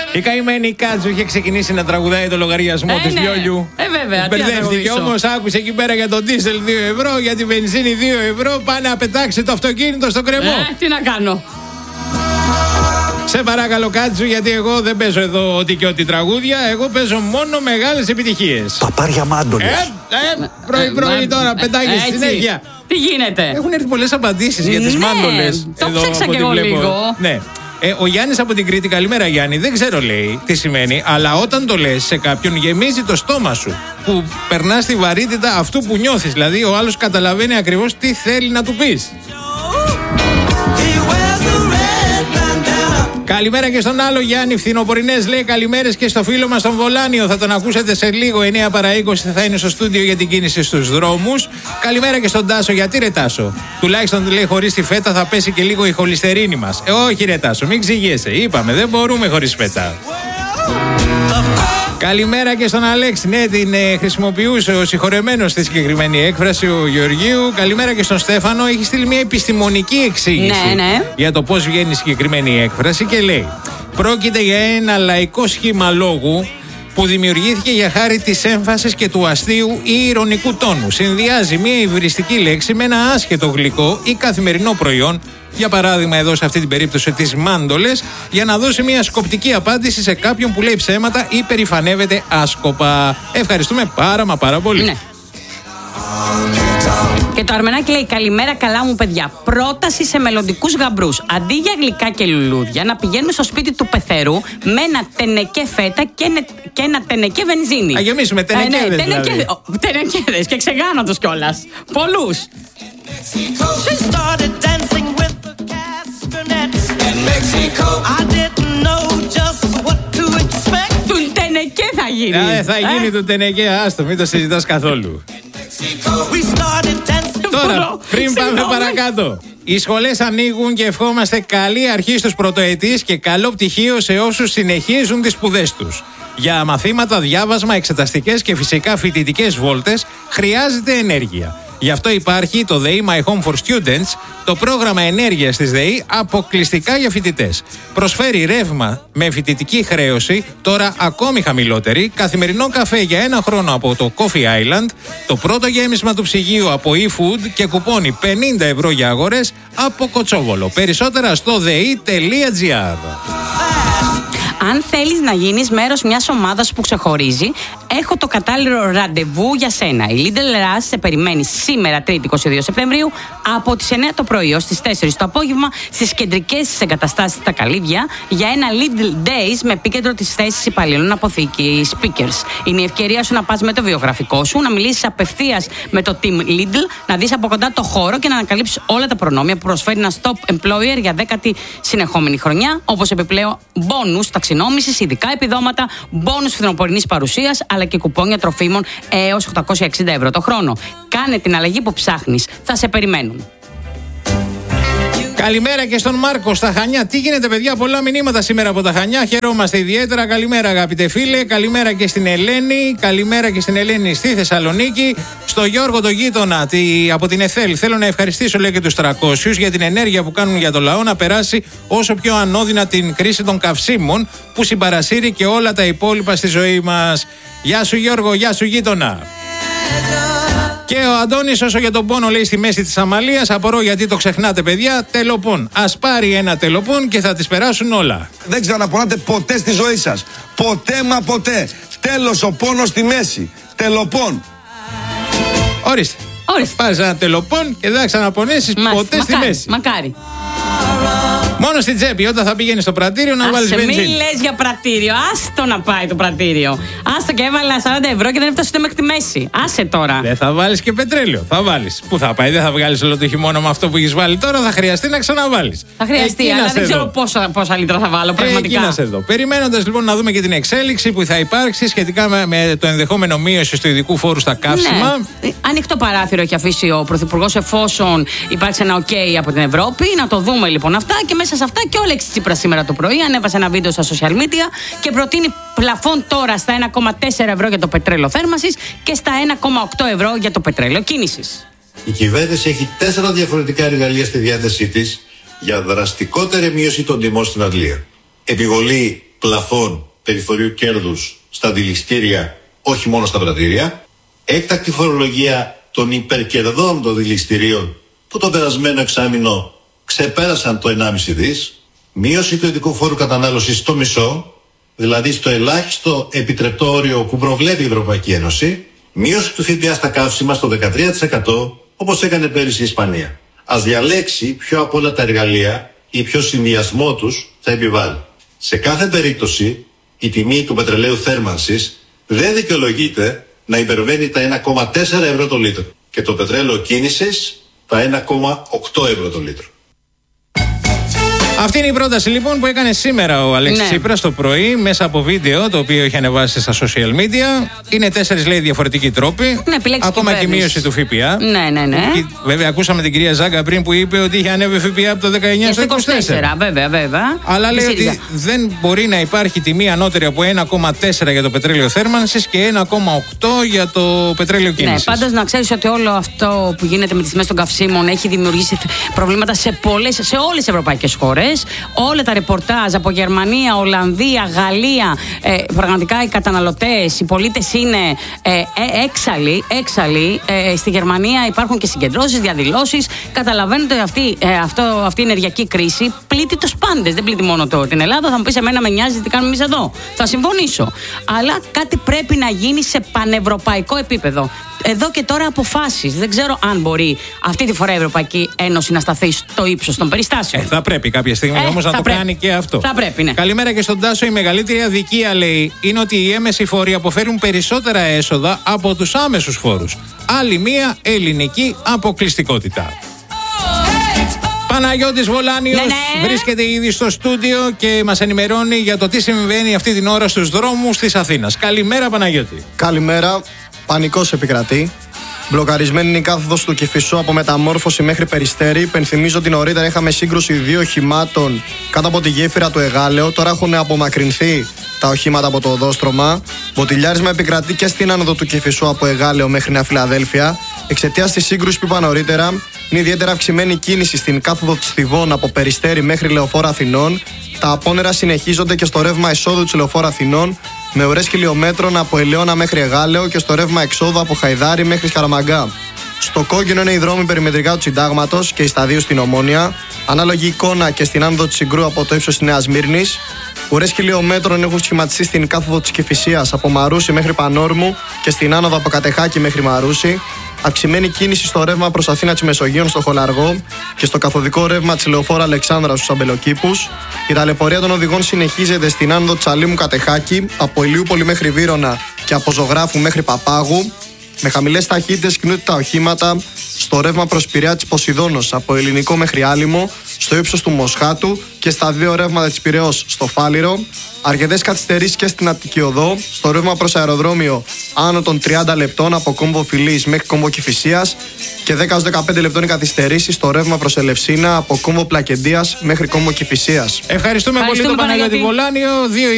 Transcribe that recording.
Η καημένη Κάτζου είχε ξεκινήσει να τραγουδάει το λογαριασμό της Λιόλιου. Βέβαια. Μπερδεύτηκε όμως, άκουσε εκεί πέρα για τον ντίζελ 2 ευρώ, για τη βενζίνη 2 ευρώ. Πάνε να πετάξει το αυτοκίνητο στο κρεμό. Τι να κάνω. Σε παρακαλώ Κάτζου, γιατί εγώ δεν παίζω εδώ ό,τι και ό,τι τραγούδια. Εγώ παίζω μόνο μεγάλες επιτυχίες. Παπάρια μάντολες. Πρωί τώρα πετάγεις συνέχεια. Τι γίνεται. Έχουν έρθει πολλές απαντήσεις για τις μάντολες. Το ψάξα κι εγώ λίγο. Ναι. Ο Γιάννης από την Κρήτη, καλημέρα Γιάννη. Δεν ξέρω, λέει, τι σημαίνει, αλλά όταν το λες σε κάποιον γεμίζει το στόμα σου. Που περνά στη βαρύτητα αυτού που νιώθεις. Δηλαδή ο άλλος καταλαβαίνει ακριβώς τι θέλει να του πεις. Καλημέρα και στον άλλο Γιάννη. Φθινοπορεινές λέει καλημέρες και στο φίλο μας τον Βολάνιο. Θα τον ακούσετε σε λίγο. 9 παρά 20 θα είναι στο στούντιο για την κίνηση στους δρόμους. Καλημέρα και στον Τάσο. Γιατί ρε Τάσο? Τουλάχιστον λέει χωρίς τη φέτα θα πέσει και λίγο η χολυστερίνη μας. Όχι ρε Τάσο, μην ξηγέσαι. Είπαμε δεν μπορούμε χωρίς φέτα. Καλημέρα και στον Αλέξη. Ναι, την χρησιμοποιούσε ο συγχωρεμένος στη συγκεκριμένη έκφραση, ο Γεωργίου. Καλημέρα και στον Στέφανο. Έχει στείλει μια επιστημονική εξήγηση για το πώς βγαίνει η συγκεκριμένη έκφραση και λέει: πρόκειται για ένα λαϊκό σχήμα λόγου που δημιουργήθηκε για χάρη της έμφασης και του αστείου ή ειρωνικού τόνου. Συνδυάζει μια υβριστική λέξη με ένα άσχετο γλυκό ή καθημερινό προϊόν. Για παράδειγμα, εδώ σε αυτή την περίπτωση τις μάντολες, για να δώσει μια σκοπτική απάντηση σε κάποιον που λέει ψέματα ή περηφανεύεται άσκοπα. Ευχαριστούμε πάρα πολύ. Ναι. Και το Αρμενάκι λέει: καλημέρα, καλά μου παιδιά. Πρόταση σε μελλοντικούς γαμπρούς. Αντί για γλυκά και λουλούδια, να πηγαίνουν στο σπίτι του πεθερού με ένα τενεκέ φέτα και ένα τενεκέ βενζίνη. Να γεμίσουμε τενεκέδες. Δηλαδή. Τενεκέδες και ξεγάνατος κιόλας. Πολλούς. Του τενεκέ θα γίνει. Θα γίνει του τενεκέ, άστο, μην το συζητάς καθόλου. Τώρα, πριν πάμε παρακάτω. Οι σχολές ανοίγουν και ευχόμαστε καλή αρχή στους πρωτοετής και καλό πτυχίο σε όσους συνεχίζουν τις σπουδές τους. Για μαθήματα, διάβασμα, εξεταστικές και φυσικά φοιτητικές βόλτες χρειάζεται ενέργεια. Γι' αυτό υπάρχει το ΔΕΗ My Home for Students, το πρόγραμμα ενέργειας της ΔΕΗ αποκλειστικά για φοιτητές. Προσφέρει ρεύμα με φοιτητική χρέωση, τώρα ακόμη χαμηλότερη, καθημερινό καφέ για 1 χρόνο από το Coffee Island, το πρώτο γέμισμα του ψυγείου από eFood και κουπόνι 50 ευρώ για αγορές από Κοτσόβολο. Περισσότερα στο dei.gr. Αν θέλεις να γίνεις μέρος μιας ομάδας που ξεχωρίζει, έχω το κατάλληλο ραντεβού για σένα. Η Lidl Rush σε περιμένει σήμερα, Τρίτη 22 Σεπτεμβρίου, από τις 9 το πρωί ως τις 4 το απόγευμα, στις κεντρικές εγκαταστάσεις στα Καλύβια, για ένα Lidl Days με επίκεντρο τις θέσεις υπαλλήλων αποθήκη speakers. Είναι η ευκαιρία σου να πας με το βιογραφικό σου, να μιλήσεις απευθείας με το Team Lidl, να δεις από κοντά το χώρο και να ανακαλύψεις όλα τα προνόμια που προσφέρει ένα Stop Employer για 10η συνεχόμενη χρονιά, όπως επιπλέον bonus ταξινόμησης, ειδικά επιδόματα, μπόνους φθινοπορεινής παρουσίας, αλλά και κουπόνια τροφίμων έως 860 ευρώ το χρόνο. Κάνε την αλλαγή που ψάχνεις. Θα σε περιμένουν. Καλημέρα και στον Μάρκο στα Χανιά. Τι γίνεται, παιδιά? Πολλά μηνύματα σήμερα από τα Χανιά. Χαιρόμαστε ιδιαίτερα. Καλημέρα, αγαπητέ φίλε. Καλημέρα και στην Ελένη. Καλημέρα και στην Ελένη στη Θεσσαλονίκη. Στο Γιώργο, το γείτονα από την ΕΘΕΛ. Θέλω να ευχαριστήσω, λέει, και τους 300 για την ενέργεια που κάνουν για το λαό να περάσει όσο πιο ανώδυνα την κρίση των καυσίμων που συμπαρασύρει και όλα τα υπόλοιπα στη ζωή μας. Γεια σου, Γιώργο. Γεια σου, γείτονα. Και ο Αντώνης, όσο για τον πόνο, λέει, στη μέση της Αμαλίας, απορώ γιατί το ξεχνάτε, παιδιά. Τελοπών. Ας πάρει ένα τελοπών και θα τις περάσουν όλα. Δεν ξαναπονάτε ποτέ στη ζωή σας. Ποτέ μα ποτέ. Τέλος ο πόνος στη μέση. Τελοπών. Ορίστε. Πάρεις ένα τελοπών και δεν θα ξαναπονέσεις ποτέ στη μέση. Μακάρι. Μόνο στην τσέπη, όταν θα πηγαίνει στο πρατήριο να βάλεις βενζίνη. Μην λες για πρατήριο, άστο να πάει το πρατήριο. Άστο και έβαλα 40 ευρώ και δεν έφτασε ούτε μέχρι τη μέση. Άσε τώρα. Δεν θα βάλεις και πετρέλαιο. Θα βάλεις. Πού θα πάει, δεν θα βγάλεις όλο το χειμώνα με αυτό που έχεις βάλει τώρα. Θα χρειαστεί να ξαναβάλεις. Θα χρειαστεί, αλλά δεν ξέρω πόσα λίτρα θα βάλω πραγματικά. Εκεί εδώ. Περιμένοντας λοιπόν να δούμε και την εξέλιξη που θα υπάρξει σχετικά με το ενδεχόμενο μείωση του ειδικού φόρου στα καύσιμα. Ναι. Ανοιχτό παράθυρο έχει αφήσει ο Πρωθυπουργός εφόσον υπάρξει ένα OK από την Ευρώπη. Να το δούμε λοιπόν αυτά και μέσα σε αυτά και ο Αλέξης Τσίπρας σήμερα το πρωί ανέβασε ένα βίντεο στα social media και προτείνει πλαφόν τώρα στα 1,4 ευρώ για το πετρέλαιο θέρμανσης και στα 1,8 ευρώ για το πετρέλαιο κίνησης. Η κυβέρνηση έχει 4 διαφορετικά εργαλεία στη διάθεσή της για δραστικότερη μείωση των τιμών στην αντλία. Επιβολή πλαφών περιθωρίου κέρδους στα δηληστήρια, όχι μόνο στα πρατήρια. Έκτακτη φορολογία των υπερκερδών των δηληστηρίων που το περασμένο εξάμηνο ξεπέρασαν το 1,5 δις. Μείωση του ειδικού φόρου κατανάλωσης στο μισό, δηλαδή στο ελάχιστο επιτρεπτό όριο που προβλέπει η Ευρωπαϊκή Ένωση. Μείωση του ΦΠΑ στα καύσιμα στο 13%, όπως έκανε πέρυσι η Ισπανία. Ας διαλέξει ποιο από όλα τα εργαλεία ή ποιο συνδυασμό τους θα επιβάλλει. Σε κάθε περίπτωση, η τιμή του πετρελαίου θέρμανσης δεν δικαιολογείται να υπερβαίνει τα 1,4 ευρώ το λίτρο και το πετρέλαιο κίνησης τα 1,8 ευρώ το λίτρο. Αυτή είναι η πρόταση λοιπόν που έκανε σήμερα ο Αλέξης Τσίπρας το πρωί μέσα από βίντεο το οποίο είχε ανεβάσει στα social media. Είναι 4 λέει διαφορετικοί τρόποι. Ακόμα και η μείωση του ΦΠΑ. Ναι. Βέβαια, ακούσαμε την κυρία Ζάγκα πριν που είπε ότι είχε ανέβει ΦΠΑ από το 19 στο 24. Βέβαια. Αλλά λέει ότι δεν μπορεί να υπάρχει τιμή ανώτερη από 1,4 για το πετρέλαιο θέρμανσης και 1,8 για το πετρέλαιο κίνησης. Ναι, πάντως να ξέρεις ότι όλο αυτό που γίνεται με τις τιμές των καυσίμων έχει δημιουργήσει προβλήματα σε όλες τις ευρωπαϊκές χώρες. Όλα τα ρεπορτάζ από Γερμανία, Ολλανδία, Γαλλία, πραγματικά οι καταναλωτές, οι πολίτες είναι έξαλλοι. Στη Γερμανία υπάρχουν και συγκεντρώσεις, διαδηλώσεις. Καταλαβαίνετε αυτή η ενεργειακή κρίση πλήττει τους πάντες. Δεν πλήττει μόνο την Ελλάδα. Θα μου πεις εμένα με νοιάζει τι κάνουμε εμείς εδώ. Θα συμφωνήσω. Αλλά κάτι πρέπει να γίνει σε πανευρωπαϊκό επίπεδο. Εδώ και τώρα αποφάσεις. Δεν ξέρω αν μπορεί αυτή τη φορά η Ευρωπαϊκή Ένωση να σταθεί στο ύψος των περιστάσεων. Θα πρέπει κάποια στιγμή όμως να το κάνει και αυτό. Θα πρέπει, ναι. Καλημέρα και στον Τάσο. Η μεγαλύτερη αδικία, λέει, είναι ότι οι έμμεσοι φόροι αποφέρουν περισσότερα έσοδα από τους άμεσους φόρους. Άλλη μία ελληνική αποκλειστικότητα. Παναγιώτης Βολάνιος βρίσκεται ήδη στο στούντιο και μας ενημερώνει για το τι συμβαίνει αυτή την ώρα στους δρόμους της Αθήνας. Καλημέρα, Παναγιώτη. Καλημέρα. Πανικός επικρατεί. Μπλοκαρισμένη είναι η κάθοδος του Κηφισού από Μεταμόρφωση μέχρι Περιστέρι. Υπενθυμίζω ότι νωρίτερα είχαμε σύγκρουση 2 οχημάτων κάτω από τη γέφυρα του Εγάλεο. Τώρα έχουν απομακρυνθεί τα οχήματα από το οδόστρωμα. Μποτιλιάρισμα επικρατεί και στην άνοδο του Κηφισού από Εγάλεο μέχρι Νέα Φιλαδέλφια. Εξαιτίας της σύγκρουσης που είπα νωρίτερα, είναι ιδιαίτερα αυξημένη κίνηση στην κάθοδο της Θηβών από Περιστέρι μέχρι Λεωφόρο Αθηνών. Τα απόνερα συνεχίζονται και στο ρεύμα εισόδου της Λεωφόρου Αθηνών, με ουρές χιλιόμετρων από Ελαιώνα μέχρι Εγάλεο και στο ρεύμα εξόδου από Χαϊδάρι μέχρι Σκαραμαγκά. Στο κόκκινο είναι οι δρόμοι περιμετρικά του Συντάγματος και η σταδίου στην Ομόνια. Ανάλογη εικόνα και στην άνοδο της Συγκρού από το ύψος της Νέας Μύρνης. Ουρές χιλιόμετρων έχουν σχηματιστεί στην κάθοδο της Κηφισίας από Μαρούσι μέχρι Πανόρμου και στην άνοδο από Κατεχάκη μέχρι Μαρούσι. Αυξημένη κίνηση στο ρεύμα προς Αθήνα της Μεσογείων στο Χολαργό και στο καθοδικό ρεύμα της Λεωφόρου Αλεξάνδρα στους Αμπελοκήπους. Η ταλαιπωρία των οδηγών συνεχίζεται στην άνοδο της Αλήμου Κατεχάκη, από Ηλιούπολη μέχρι Βύρωνα και από Ζωγράφου μέχρι Παπάγου. Με χαμηλές ταχύτητες κινούνται τα οχήματα στο ρεύμα προς Πειραιά της Ποσειδώνος από Ελληνικό μέχρι Άλυμο, στο ύψος του Μοσχάτου και στα 2 ρεύματα της Πειραιώς στο Φάληρο. Αρκετές καθυστερήσεις και στην Αττική Οδό, στο ρεύμα προς αεροδρόμιο άνω των 30 λεπτών από Κόμβο Φιλής μέχρι Κόμβο Κηφισίας και 10-15 λεπτών οι καθυστερήσεις στο ρεύμα προς Ελευσίνα από Κόμβο Πλακεντίας μέχρι Κόμβο Κηφισίας. Ευχαριστούμε πολύ τον Παναγιώτη Βολάνιο.